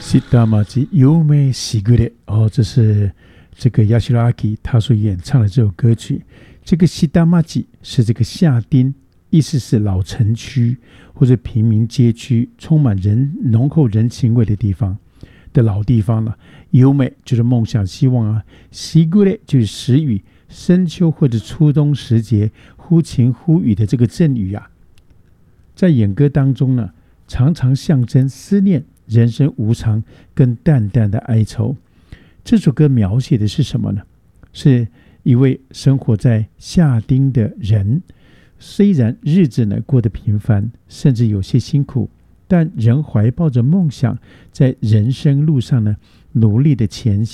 西达玛吉优美喜格列哦，这是这个亚西拉阿基他所演唱的这首歌曲。这个西达玛吉是这个夏町，意思是老城区或者平民街区，充满浓厚人情味的地方的老地方了。优美就是梦想、希望啊，喜格列就是时雨，深秋或者初冬时节忽晴忽雨的这个阵雨啊，在演歌当中呢，常常象征思念、人生无常跟淡淡的哀愁。这首歌描写的是什么呢？是一位生活在夏町的人，虽然日子呢过得平凡，甚至有些辛苦，但仍怀抱着梦想，在人生路上呢努力的前行。